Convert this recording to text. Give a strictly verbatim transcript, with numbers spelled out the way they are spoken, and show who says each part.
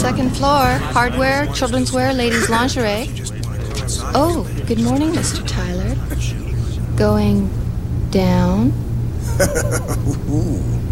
Speaker 1: second floor. Hardware, children's wear, ladies' lingerie. Oh, good morning, Mister Tyler. Going down?
Speaker 2: Ooh.